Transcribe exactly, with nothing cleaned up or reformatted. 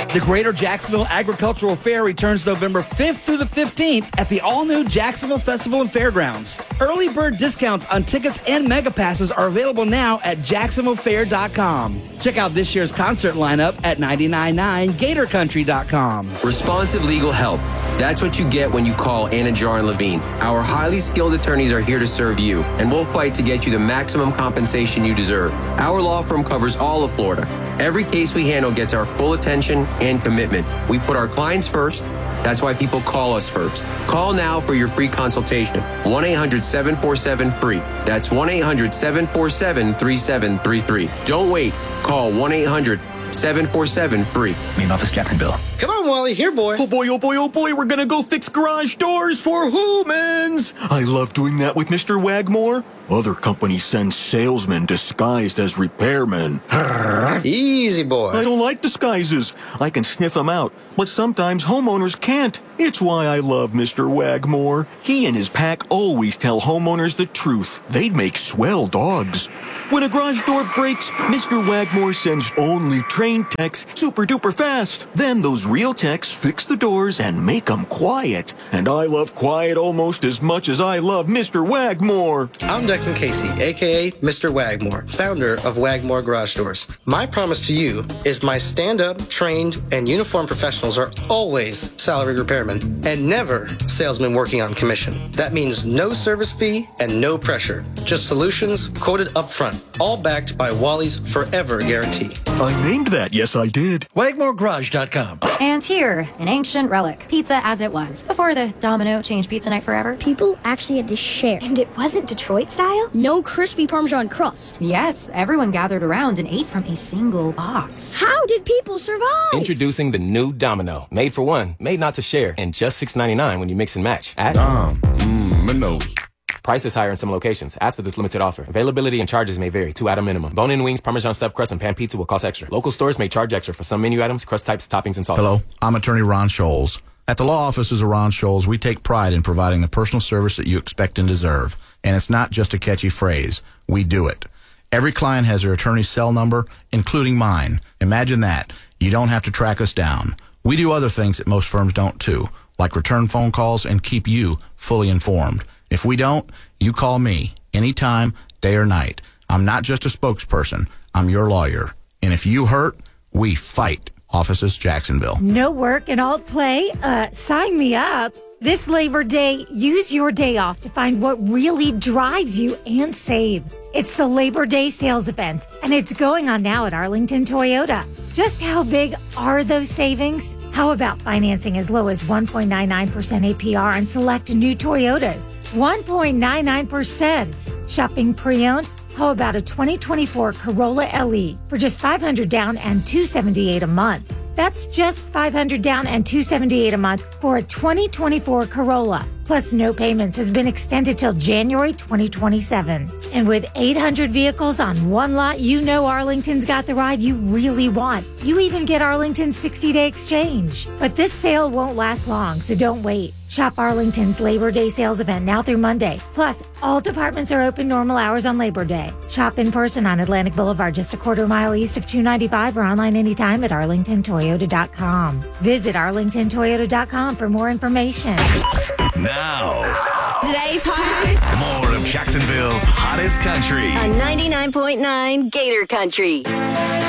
The Greater Jacksonville Agricultural Fair returns November fifth through the fifteenth at the all-new Jacksonville Festival and Fairgrounds. Early bird discounts on tickets and mega passes are available now at jacksonville fair dot com. Check out this year's concert lineup at nine nine nine gator country dot com. Responsive legal help. That's what you get when you call Anajar and Levine. Our highly skilled attorneys are here to serve you, and we'll fight to get you the maximum compensation you deserve. Our law firm covers all of Florida. Every case we handle gets our full attention and commitment. We put our clients first. That's why people call us first. Call now for your free consultation. one eight hundred seven four seven free. That's one eight hundred seven four seven three seven three three. Don't wait. Call one eight hundred seven four seven free. Main office, Jacksonville. Come on, Wally. Here, boy. Oh, boy, oh, boy, oh, boy. We're going to go fix garage doors for humans. I love doing that with Mister Wagmore. Other companies send salesmen disguised as repairmen. Easy, boy. I don't like disguises. I can sniff them out, but sometimes homeowners can't. It's why I love Mister Wagmore. He and his pack always tell homeowners the truth. They'd make swell dogs. When a garage door breaks, Mister Wagmore sends only trained techs super duper fast. Then those real techs fix the doors and make them quiet. And I love quiet almost as much as I love Mister Wagmore. I'm Declan Casey, a k a. Mister Wagmore, founder of Wagmore Garage Doors. My promise to you is my stand-up, trained, and uniformed professionals are always salaried repairmen and never salesmen working on commission. That means no service fee and no pressure. Just solutions quoted up front, all backed by Wally's Forever Guarantee. I named that, yes I did. Wagmore Garage dot com. And here, an ancient relic. Pizza as it was, before the Domino changed pizza night forever. People actually had to share. And it wasn't Detroit style? No crispy Parmesan crust. Yes, everyone gathered around and ate from a single box. How did people survive? Introducing the new Domino. Made for one, made not to share, and just six ninety-nine when you mix and match. At Dom, mmm, Minos. Price is higher in some locations. Ask for this limited offer. Availability and charges may vary. Two item minimum. Bone-in wings, Parmesan stuffed crust, and pan pizza will cost extra. Local stores may charge extra for some menu items, crust types, toppings, and sauces. Hello, I'm attorney Ron Scholes. At the law offices of Ron Scholes, we take pride in providing the personal service that you expect and deserve. And it's not just a catchy phrase. We do it. Every client has their attorney's cell number, including mine. Imagine that. You don't have to track us down. We do other things that most firms don't too, like return phone calls and keep you fully informed. If we don't, you call me anytime, day or night. I'm not just a spokesperson. I'm your lawyer. And if you hurt, we fight. Offices, Jacksonville. No work and all play? Uh, sign me up. This Labor Day, use your day off to find what really drives you and save. It's the Labor Day sales event, and it's going on now at Arlington Toyota. Just how big are those savings? How about financing as low as one point nine nine percent A P R on select new Toyotas? one point nine nine percent. Shopping pre-owned? How about a twenty twenty-four Corolla L E for just five hundred dollars down and two hundred seventy-eight dollars a month? That's just five hundred dollars down and two hundred seventy-eight dollars a month for a twenty twenty-four Corolla. Plus, no payments has been extended till January twenty twenty-seven. And with eight hundred vehicles on one lot, you know Arlington's got the ride you really want. You even get Arlington's sixty-day exchange. But this sale won't last long, so don't wait. Shop Arlington's Labor Day sales event now through Monday. Plus, all departments are open normal hours on Labor Day. Shop in person on Atlantic Boulevard, just a quarter mile east of two ninety-five, or online anytime at arlington toyota dot com. Visit arlington toyota dot com for more information. Now, today's hottest. More of Jacksonville's hottest country on ninety-nine point nine Gator Country.